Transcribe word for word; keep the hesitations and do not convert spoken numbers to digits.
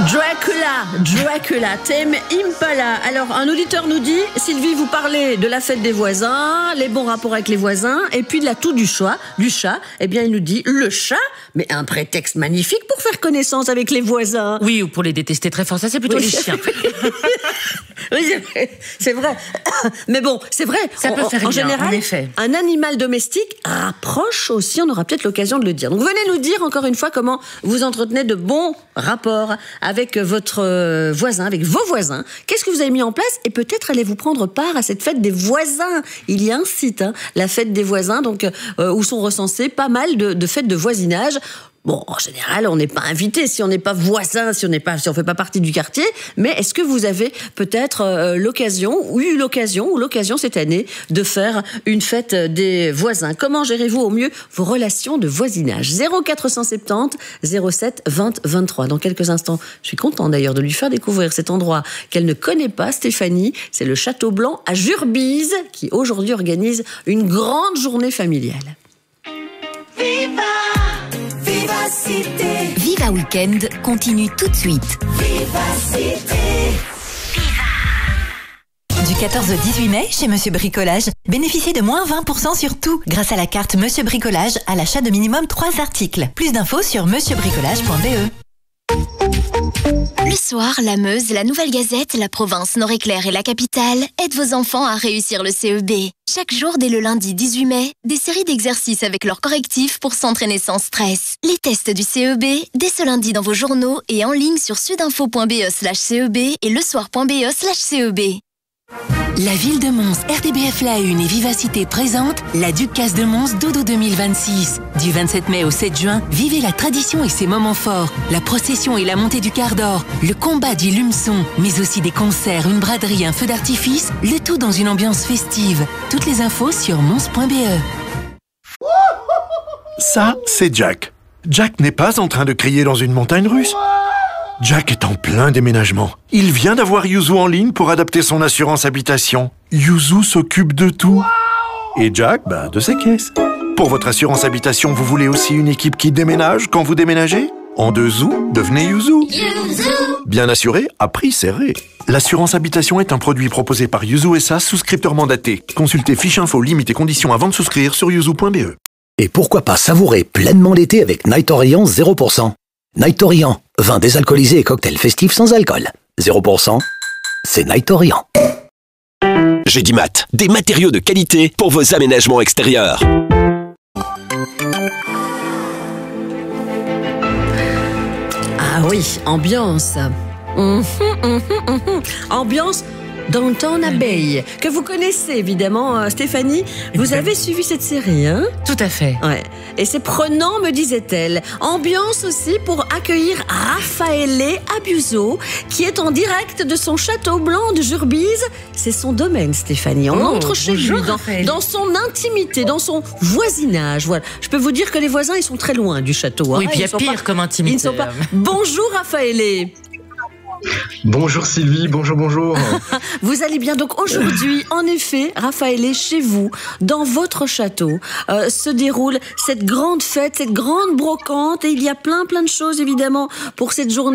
Dracula, Dracula, Tame Impala. Alors, un auditeur nous dit, Sylvie, vous parlez de la fête des voisins, les bons rapports avec les voisins, et puis de la toux du chat, du chat. Eh bien, il nous dit, le chat, mais un prétexte magnifique pour faire connaissance avec les voisins. Oui, ou pour les détester très fort, ça c'est plutôt Oui, les chiens. Oui, c'est vrai. Mais bon, c'est vrai. Ça peut en, faire en bien, général, en effet. Un animal domestique rapproche aussi, on aura peut-être l'occasion de le dire. Donc venez nous dire encore une fois comment vous entretenez de bons rapports avec votre voisin, avec vos voisins. Qu'est-ce que vous avez mis en place? Et peut-être allez-vous prendre part à cette fête des voisins. Il y a un site, hein, la fête des voisins, donc euh, où sont recensées pas mal de, de fêtes de voisinage. Bon, en général, on n'est pas invité si on n'est pas voisin, si on n'est pas, si on fait pas partie du quartier. Mais est-ce que vous avez peut-être euh, l'occasion, ou eu l'occasion, ou l'occasion cette année, de faire une fête des voisins? Comment gérez-vous au mieux vos relations de voisinage? zéro quatre cent soixante-dix zéro sept vingt vingt-trois. Dans quelques instants, je suis content d'ailleurs de lui faire découvrir cet endroit qu'elle ne connaît pas, Stéphanie. C'est le Château Blanc à Jurbise qui aujourd'hui organise une grande journée familiale. Viva! Vivacité. Viva Weekend continue tout de suite. Vivacité. Du quatorze au dix-huit mai, chez Monsieur Bricolage, bénéficiez de moins vingt pour cent sur tout grâce à la carte Monsieur Bricolage à l'achat de minimum trois articles. Plus d'infos sur monsieur bricolage point b e. Le soir, la Meuse, la Nouvelle Gazette, la Province, Nord-Éclair et la Capitale aident vos enfants à réussir le C E B. Chaque jour, dès le lundi dix-huit mai, des séries d'exercices avec leurs correctifs pour s'entraîner sans stress. Les tests du C E B, dès ce lundi dans vos journaux et en ligne sur sudinfo point b e slash C E B et lesoir point b e slash C E B. La ville de Mons, R T B F La Une et Vivacité présente la Ducasse de Mons Dodo deux mille vingt-six. Du vingt-sept mai au sept juin, vivez la tradition et ses moments forts, la procession et la montée du quart d'or, le combat du lumeçon, mais aussi des concerts, une braderie, un feu d'artifice, le tout dans une ambiance festive. Toutes les infos sur mons point b e. Ça, c'est Jack. Jack n'est pas en train de crier dans une montagne russe. Jack est en plein déménagement. Il vient d'avoir Yuzu en ligne pour adapter son assurance habitation. Yuzu s'occupe de tout. Et Jack, bah, de ses caisses. Pour votre assurance habitation, vous voulez aussi une équipe qui déménage quand vous déménagez? En deux zou, devenez Yuzu. Yuzu. Bien assuré, à prix serré. L'assurance habitation est un produit proposé par Yuzu S A, souscripteur mandaté. Consultez fiche info, limites et conditions avant de souscrire sur yuzu point b e. Et pourquoi pas savourer pleinement l'été avec Night Orient zéro pour cent. Night Orient, vin désalcoolisé et cocktail festif sans alcool. zéro pour cent, c'est Night Orient. J'ai dit mat, des matériaux de qualité pour vos aménagements extérieurs. Ah oui, ambiance. Mmh, mmh, mmh, mmh. Ambiance Downton Abbey, que vous connaissez évidemment, Stéphanie. Vous avez suivi cette série, hein? Tout à fait. Ouais. Et c'est prenant, me disait-elle. Ambiance aussi pour accueillir Raffaele Abuso, qui est en direct de son Château Blanc de Jurbise. C'est son domaine, Stéphanie. On Oh, entre chez bonjour, lui, dans, Raphaël. dans son intimité, dans son voisinage. Voilà. Je peux vous dire que les voisins, ils sont très loin du château. Oui, hein. puis il y Ils a sont pire pas- comme Ils intimité. ne sont pas. Bonjour, Raffaele. Bonjour Sylvie, bonjour, bonjour. Vous allez bien. Donc aujourd'hui, en effet, Raffaele, chez vous, dans votre château, euh, se déroule cette grande fête, cette grande brocante. Et il y a plein, plein de choses, évidemment, pour cette journée.